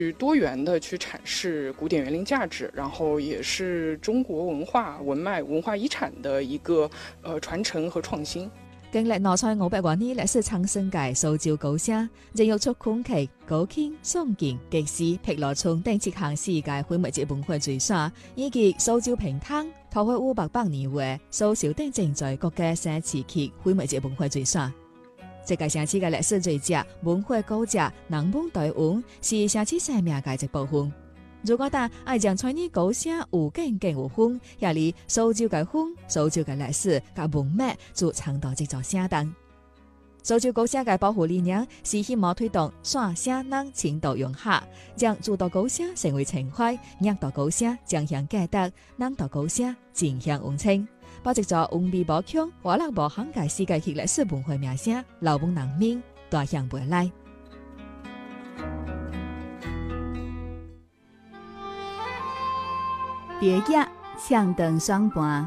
去多元的去阐释古典园林价值，然后也是中國文化文脈文化遺產的一個傳承和創新。 經歷羅塞500多年歷史長生界蘇州高社，正要出空氣、高傾、松徑、極市、碧螺涌等7項世界非物質文化遺產，以及蘇州平灘、桃花500百年話、蘇州等正在國家省市級非物質文化遺產。這個城市嘅歷史遺跡、文化古跡、人文台灣是城市生命嘅一部分。如果大愛將在呢高社有景更有風，遐裡蘇州嘅風、蘇州嘅歷史、甲文脈就藏到這座城當。蘇州高社嘅保護理念是希望推動山城人情島融合，將諸道高社成為情懷，讓道高社將向價值，讓道高社正向溫情。把這座文美無窮、活力無限嘅世界級歷史文化名聲，留本人民帶向未來。 蝶野唱燈雙盤，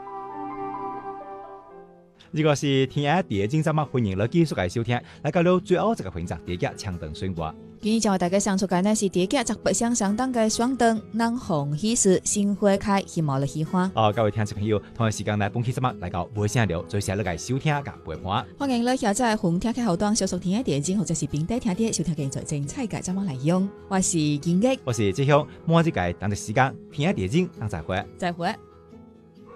如果是天涯蝶經節目，歡迎嚟繼續嚟收聽。嚟到了最後這個環節，蝶野唱燈雙盤。 今日將為大家上出嘅呢是蝶野集北鄉相當嘅雙燈，南紅喜事新花開，希望你喜歡。 各位聽眾朋友，同一時間嚟本期節目嚟到背聲了，最先嚟嚟收聽嘅陪伴。 歡迎你下載紅聽嘅後端，小屬天涯蝶經或者是並帶聽啲收聽嘅最精彩嘅節目嚟用。我是建益， 我是志雄，末日嘅等嘅時間，天涯蝶經，等再會。 再會。